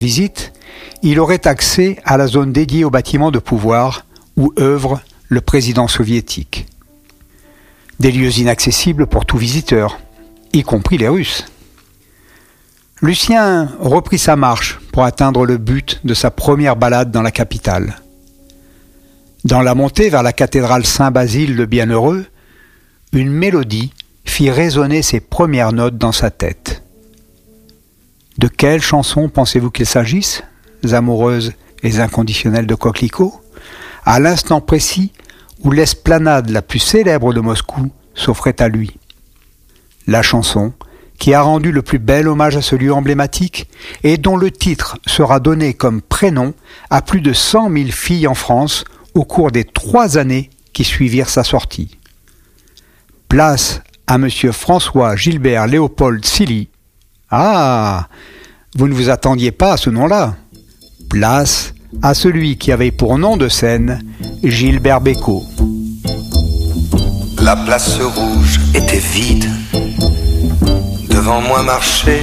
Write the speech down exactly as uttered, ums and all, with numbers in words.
visite, il aurait accès à la zone dédiée aux bâtiments de pouvoir où œuvre le président soviétique. Des lieux inaccessibles pour tout visiteur, y compris les Russes. Lucien reprit sa marche pour atteindre le but de sa première balade dans la capitale. Dans la montée vers la cathédrale Saint-Basile le Bienheureux, une mélodie fit résonner ses premières notes dans sa tête. De quelle chanson pensez-vous qu'il s'agisse, amoureuses et inconditionnelles de Coquelicot, à l'instant précis où l'esplanade la plus célèbre de Moscou s'offrait à lui? La chanson qui a rendu le plus bel hommage à ce lieu emblématique et dont le titre sera donné comme prénom à plus de cent mille filles en France au cours des trois années qui suivirent sa sortie. Place à Monsieur François Gilbert Léopold Silly. Ah, vous ne vous attendiez pas à ce nom-là. Place à celui qui avait pour nom de scène Gilbert Bécaud. La place rouge était vide. Devant moi marchait